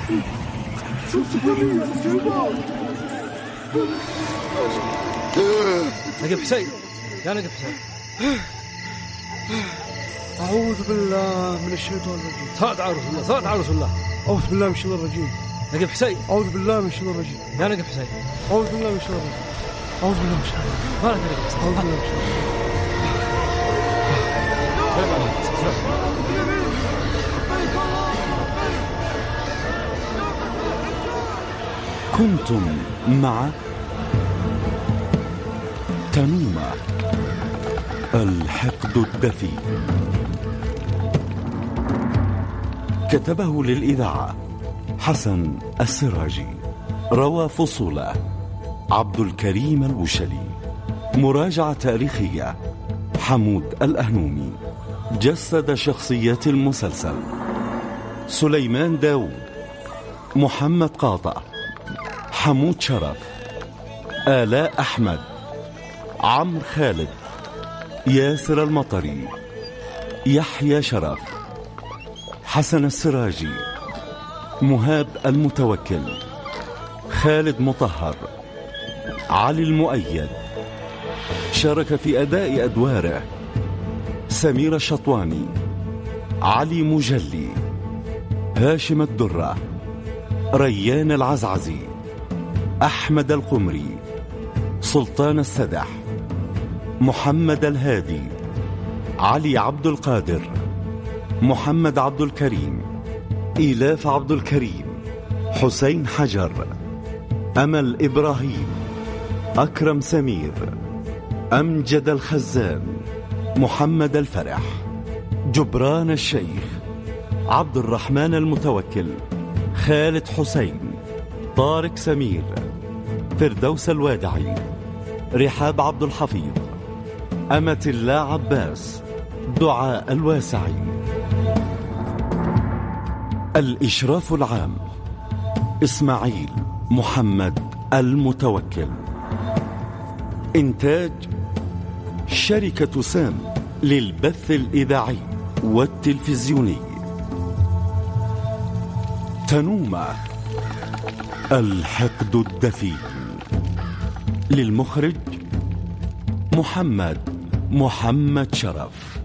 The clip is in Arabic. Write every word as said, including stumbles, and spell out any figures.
نقب حسين، يا نقب حسين. أعوذ بالله من الشيطان الرجيم. صاد على رسول الله، صاد على رسول الله. أعوذ بالله من الشيطان الرجيم. نقب حسين. أعوذ بالله من الشيطان الرجيم. يا نقب حسين. أعوذ بالله من الشيطان الرجيم. أعوذ بالله من الشيطان الرجيم. ما نقب حسين. أعوذ بالله من الشيطان الرجيم. كنتم مع تنومة الحقد الدفي. كتبه للإذاعة حسن السراجي. روى فصوله عبد الكريم الوشلي. مراجعة تاريخية حمود الأهنومي. جسد شخصيات المسلسل سليمان داود، محمد قاطع، حمود شرف، آلاء أحمد، عمرو خالد، ياسر المطري، يحيى شرف، حسن السراجي، مهاب المتوكل، خالد مطهر، علي المؤيد. شارك في أداء أدواره سمير الشطواني، علي مجلي، هاشم الدرة، ريان العزعزي، أحمد القمري، سلطان السدح، محمد الهادي، علي عبد القادر، محمد عبد الكريم، إيلاف عبد الكريم، حسين حجر، أمل إبراهيم، أكرم سمير، أمجد الخزان، محمد الفرح، جبران الشيخ، عبد الرحمن المتوكل، خالد حسين، طارق سمير، فردوس الوادعي، رحاب عبد الحفيظ، أمة الله عباس، دعاء الواسعي. الإشراف العام إسماعيل محمد المتوكل. إنتاج شركة سام للبث الإذاعي والتلفزيوني. تنومة الحقد الدفي. للمخرج محمد محمد شرف.